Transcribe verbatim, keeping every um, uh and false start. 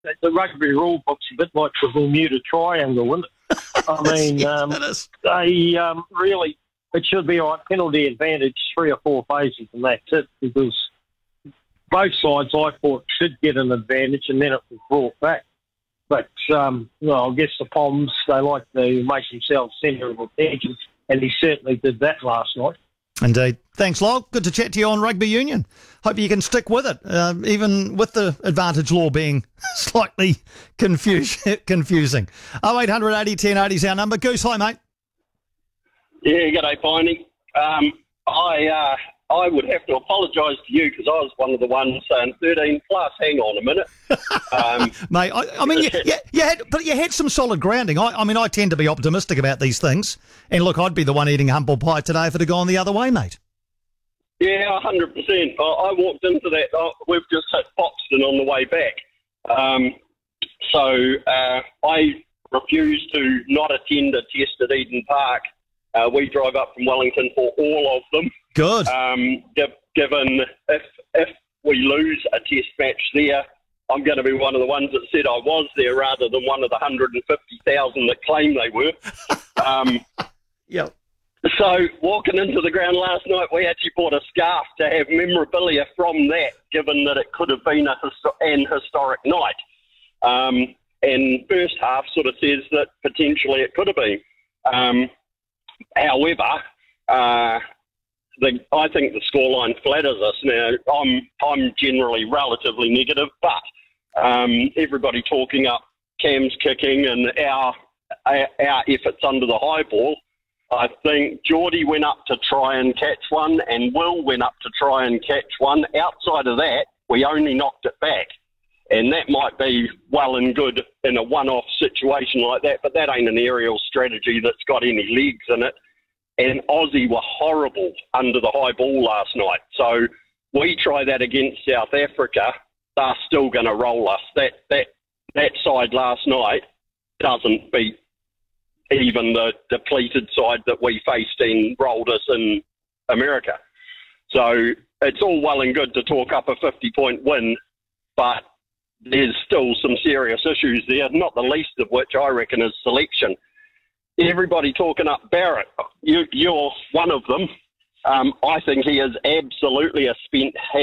the rugby rule book's a bit like the Bermuda Triangle, isn't it? I mean, Yes, um, it is. they um, really, it should be like penalty advantage, three or four phases, and that's it, because both sides, I thought, should get an advantage, and then it was brought back. But, um, well, I guess the Poms, they like to make themselves centre of attention, and he certainly did that last night. Indeed. Thanks, Log. Good to chat to you on rugby union. Hope you can stick with it, uh, even with the advantage law being slightly confuse- confusing. oh eight hundred eighty ten eighty is our number. Goose, hi, mate. Yeah, g'day, Piney. Um, I uh, I would have to apologise to you because I was one of the ones saying thirteen plus. Hang on a minute. Um, Mate, I, I mean, you, you, you had, but you had some solid grounding. I, I mean, I tend to be optimistic about these things. And look, I'd be the one eating humble pie today if it had gone the other way, mate. yeah, one hundred percent. I, I walked into that. Oh, we've just hit Foxton on the way back. Um, so uh, I refused to not attend a test at Eden Park. Uh, we drive up from Wellington for all of them. Good. Um, give, given if if we lose a test match there, I'm going to be one of the ones that said I was there rather than one of the one hundred fifty thousand that claim they were. Um, Yep. so walking into the ground last night, we actually bought a scarf to have memorabilia from that, given that it could have been a histo- an historic night. Um, and first half sort of says that potentially it could have been. Um, however, uh, the, I think the scoreline flatters us. Now, I'm I'm generally relatively negative, but um, everybody talking up Cam's kicking and our, our our efforts under the high ball. I think Geordie went up to try and catch one, and Will went up to try and catch one. Outside of that, we only knocked it back. And that might be well and good in a one-off situation like that, but that ain't an aerial strategy that's got any legs in it. And Aussie were horrible under the high ball last night. So we try that against South Africa, they're still going to roll us. That that that side last night doesn't beat even the depleted side that we faced and rolled us in America. So it's all well and good to talk up a fifty-point win, but there's still some serious issues there, not the least of which I reckon is selection. Everybody talking up Barrett, you, you're one of them. Um, I think he is absolutely a spent